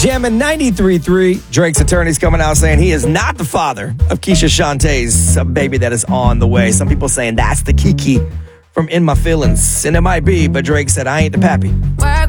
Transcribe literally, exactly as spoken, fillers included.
Jamming ninety-three point three. Drake's attorney's coming out saying he is not the father of Keisha Shantae's baby that is on the way. Some people saying that's the Kiki from In My Feelings. And it might be, but Drake said, I ain't the pappy.